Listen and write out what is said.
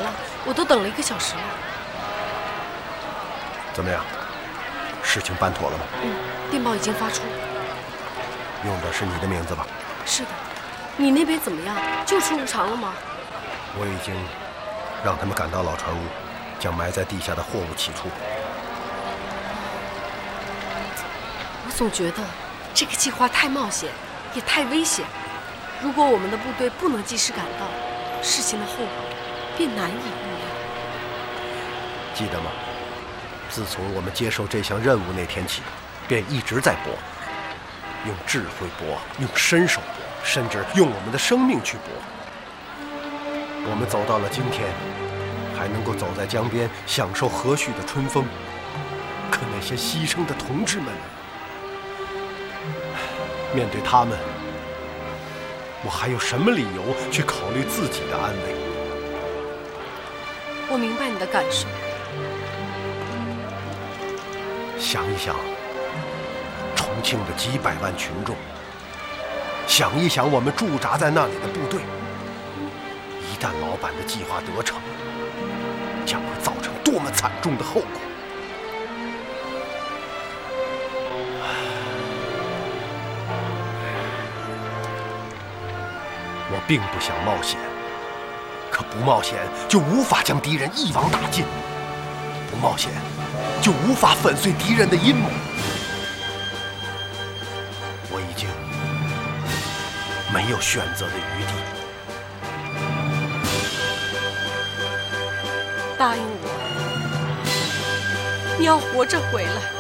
了，我都等了1个小时了。 怎么样？事情办妥了吗？ 电报已经发出了。 用的是你的名字吧？ 是的。你那边怎么样？救出无常了吗？ 我已经让他们赶到老船屋，将埋在地下的货物起出。 我总觉得这个计划太冒险，也太危险。如果我们的部队不能及时赶到，事情的后果便难以预料。 记得吗？自从我们接受这项任务那天起，便一直在搏，用智慧搏，用身手搏，甚至用我们的生命去搏。我们走到了今天，还能够走在江边，享受和煦的春风。可那些牺牲的同志们，面对他们，我还有什么理由去考虑自己的安危？ 我明白你的感受。 想一想重庆的几百万群众，想一想我们驻扎在那里的部队，一旦老板的计划得逞，将会造成多么惨重的后果。我并不想冒险，可不冒险就无法将敌人一网打尽，不冒险就无法粉碎敌人的阴谋。我已经没有选择的余地。 答应我，你要活着回来。